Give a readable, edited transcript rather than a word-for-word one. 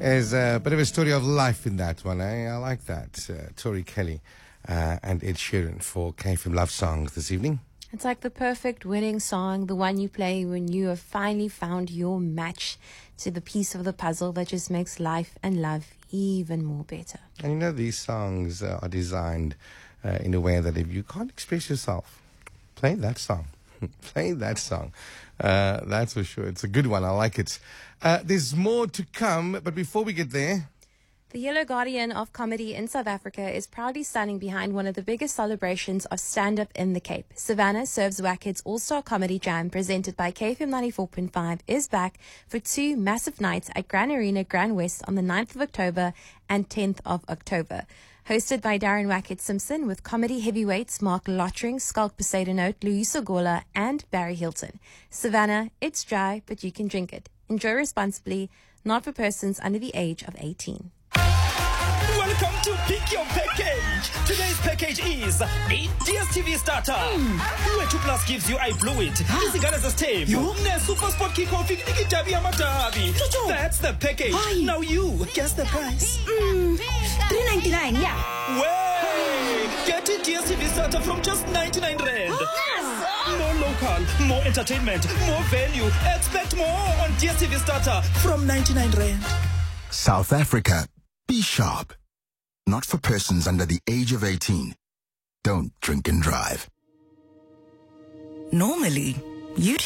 There's a bit of a story of life in that one, eh? I like that. Tori Kelly and Ed Sheeran for KFM Love Songs this evening. It's like the perfect wedding song, the one you play when you have finally found your match to the piece of the puzzle that just makes life and love even more better. And you know, these songs are designed in a way that if you can't express yourself, play that song. Play that song. That's for sure. It's a good one. I like it. There's more to come, but before we get there... The Yellow Guardian of Comedy in South Africa is proudly standing behind one of the biggest celebrations of stand-up in the Cape. Savannah Serves Wackhead's All-Star Comedy Jam, presented by KFM 94.5, is back for 2 massive nights at Grand Arena Grand West on the 9th of October and 10th of October. Hosted by Darren Wackhead Simpson, with comedy heavyweights Mark Lottering, Skulk Poseidonot, Louisa Gola, and Barry Hilton. Savannah, it's dry, but you can drink it. Enjoy responsibly, not for persons under the age of 18. Welcome to Pick Your Package. Today's package is a DSTV starter. Where 2 Plus gives you I Blew It. Izingane zastem. Ne Super Sport Kickoff ikitabi amadabi. That's the package. Now you guess the price. $3.99, yeah. Way! Get a DSTV starter from just 99 Rand. More local, more entertainment, more value. Expect more on DSTV starter from 99 Rand. South Africa. Be sharp. Not for persons under the age of 18. Don't drink and drive. Normally, you'd